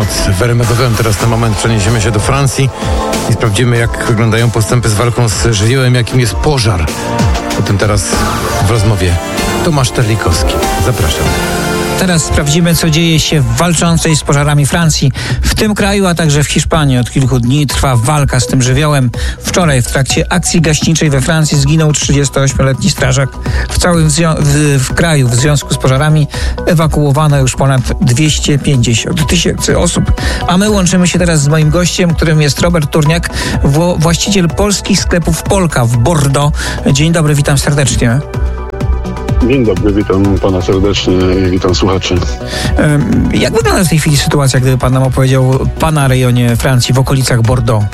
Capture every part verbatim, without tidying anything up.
noc. W R M F M teraz na moment przeniesiemy się do Francji i sprawdzimy, jak wyglądają postępy z walką z żywiołem, jakim jest pożar. O tym teraz w rozmowie Tomasz Terlikowski. Zapraszam. Teraz sprawdzimy, co dzieje się w walczącej z pożarami Francji. W tym kraju, a także w Hiszpanii od kilku dni trwa walka z tym żywiołem. Wczoraj w trakcie akcji gaśniczej we Francji zginął trzydziestoośmioletni strażak. W całym zio- w, w kraju w związku z pożarami ewakuowano już ponad dwieście pięćdziesiąt tysięcy osób. A my łączymy się teraz z moim gościem, którym jest Robert Turniak, wło- właściciel polskich sklepów Polka w Bordeaux. Dzień dobry, witam serdecznie. Dzień dobry, witam pana serdecznie i witam słuchaczy. Jak wygląda w tej chwili sytuacja, gdyby pan nam opowiedział pana rejonie Francji w okolicach Bordeaux?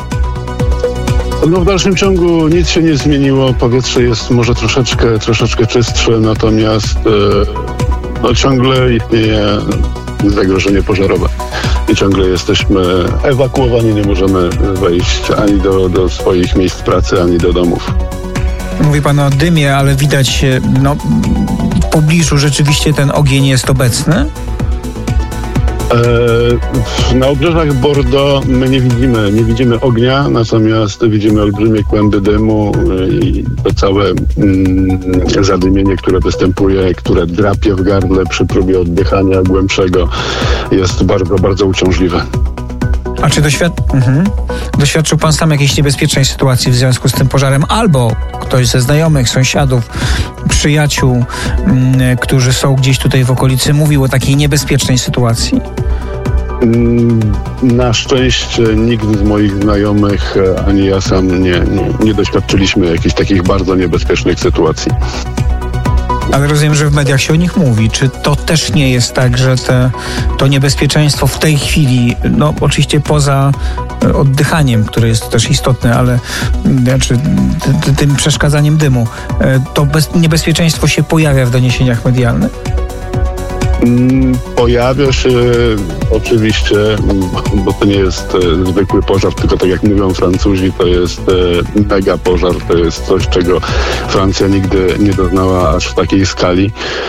No w dalszym ciągu nic się nie zmieniło. Powietrze jest może troszeczkę, troszeczkę czystsze, natomiast e, no, ciągle istnieje zagrożenie pożarowe. I ciągle jesteśmy ewakuowani, nie możemy wejść ani do, do swoich miejsc pracy, ani do domów. Mówi pan o dymie, ale widać, no, w pobliżu rzeczywiście ten ogień jest obecny? E, na obrzeżach Bordeaux my nie widzimy, nie widzimy ognia, natomiast widzimy olbrzymie kłęby dymu i to całe mm, zadymienie, które występuje, które drapie w gardle przy próbie oddychania głębszego, jest bardzo, bardzo uciążliwe. A czy doświad- mhm. doświadczył pan sam jakiejś niebezpiecznej sytuacji w związku z tym pożarem? Albo ktoś ze znajomych, sąsiadów, przyjaciół, m, którzy są gdzieś tutaj w okolicy, mówił o takiej niebezpiecznej sytuacji? Na szczęście nikt z moich znajomych, ani ja sam nie, nie, nie doświadczyliśmy jakichś takich bardzo niebezpiecznych sytuacji. Ale rozumiem, że w mediach się o nich mówi. Czy to też nie jest tak, że te, to niebezpieczeństwo w tej chwili, no oczywiście poza oddychaniem, które jest też istotne, ale znaczy, t- t- tym przeszkadzaniem dymu, to bez, niebezpieczeństwo się pojawia w doniesieniach medialnych? Pojawia się oczywiście, bo to nie jest zwykły pożar, tylko tak jak mówią Francuzi, to jest mega pożar, to jest coś, czego Francja nigdy nie doznała aż w takiej skali.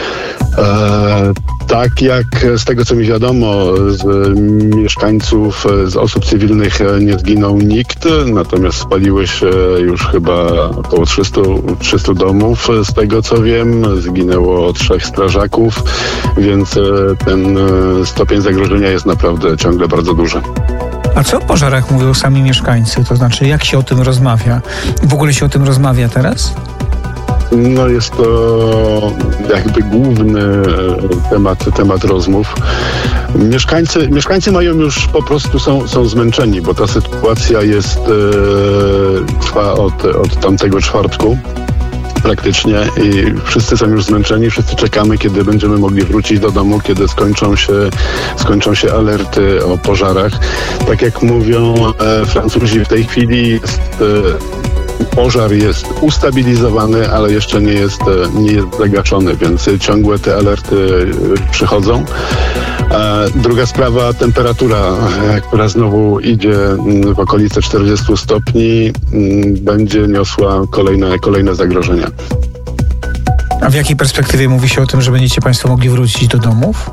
E, tak jak z tego, co mi wiadomo, z mieszkańców, z osób cywilnych nie zginął nikt, natomiast spaliły się już chyba około trzysta domów, z tego co wiem, zginęło trzech strażaków, więc ten stopień zagrożenia jest naprawdę ciągle bardzo duży. A co o pożarach mówią sami mieszkańcy? To znaczy, jak się o tym rozmawia? W ogóle się o tym rozmawia teraz? No jest to jakby główny temat, temat rozmów. Mieszkańcy, mieszkańcy mają już po prostu, są, są zmęczeni, bo ta sytuacja jest, e, trwa od, od tamtego czwartku praktycznie i wszyscy są już zmęczeni, wszyscy czekamy, kiedy będziemy mogli wrócić do domu, kiedy skończą się, skończą się alerty o pożarach. Tak jak mówią e, Francuzi, w tej chwili jest e, pożar jest ustabilizowany, ale jeszcze nie jest, nie jest zagaszony, więc ciągłe te alerty przychodzą. Druga sprawa, temperatura, która znowu idzie w okolice czterdziestu stopni, będzie niosła kolejne, kolejne zagrożenia. A w jakiej perspektywie mówi się o tym, że będziecie państwo mogli wrócić do domów?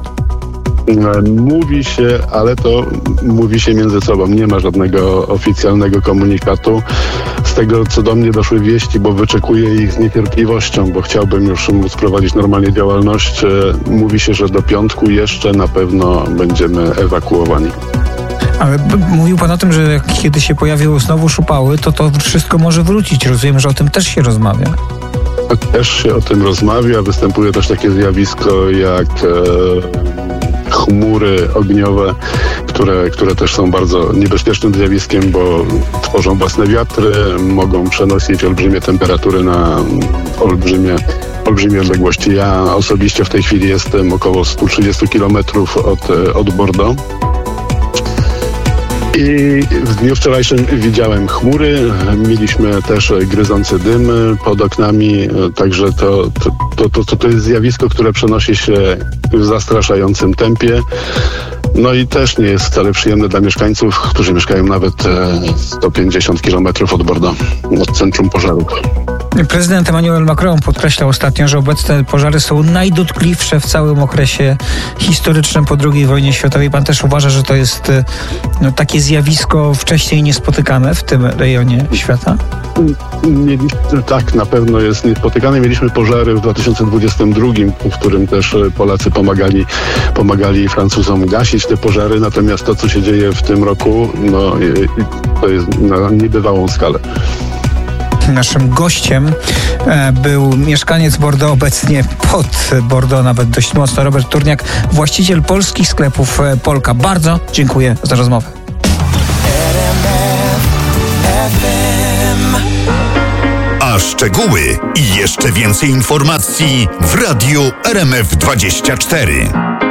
Mówi się, ale to mówi się między sobą. Nie ma żadnego oficjalnego komunikatu. Z tego, co do mnie doszły wieści, bo wyczekuję ich z niecierpliwością, bo chciałbym już móc prowadzić normalnie działalność. Mówi się, że do piątku jeszcze na pewno będziemy ewakuowani. Ale b- mówił pan o tym, że jak kiedy się pojawiły znowu szupały, to to wszystko może wrócić. Rozumiem, że o tym też się rozmawia. Też się o tym rozmawia. Występuje też takie zjawisko jak e, chmury ogniowe, które, które też są bardzo niebezpiecznym zjawiskiem, bo tworzą własne wiatry, mogą przenosić olbrzymie temperatury na olbrzymie, olbrzymie odległości. Ja osobiście w tej chwili jestem około sto trzydzieści kilometrów od, od Bordeaux. I w dniu wczorajszym widziałem chmury, mieliśmy też gryzący dym pod oknami, także to, to, to, to, to jest zjawisko, które przenosi się w zastraszającym tempie. No i też nie jest wcale przyjemne dla mieszkańców, którzy mieszkają nawet sto pięćdziesiąt kilometrów od Bordeaux, od centrum pożarów. Prezydent Emmanuel Macron podkreślał ostatnio, że obecne pożary są najdotkliwsze w całym okresie historycznym po drugiej wojnie światowej. Pan też uważa, że to jest no, takie zjawisko wcześniej niespotykane w tym rejonie świata? Mieliśmy, tak, na pewno jest niespotykane. Mieliśmy pożary w dwa tysiące dwudziestym drugim, w którym też Polacy pomagali, pomagali Francuzom gasić te pożary. Natomiast to, co się dzieje w tym roku, no, to jest na niebywałą skalę. Naszym gościem był mieszkaniec Bordeaux, obecnie pod Bordeaux, nawet dość mocno, Robert Turniak, właściciel polskich sklepów Polka. Bardzo dziękuję za rozmowę. A szczegóły i jeszcze więcej informacji w Radiu R M F dwadzieścia cztery.